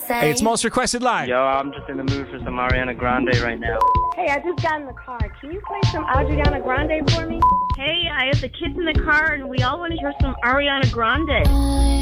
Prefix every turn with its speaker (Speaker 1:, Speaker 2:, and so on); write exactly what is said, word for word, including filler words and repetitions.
Speaker 1: say.
Speaker 2: Hey, it's Most Requested Live.
Speaker 3: Yo, I'm just in the mood for some Ariana Grande right now.
Speaker 4: Hey, I just got in the car. Can you play some Adriana Grande for me?
Speaker 5: Hey, I have the kids in the car, and we all want to hear some Ariana Grande.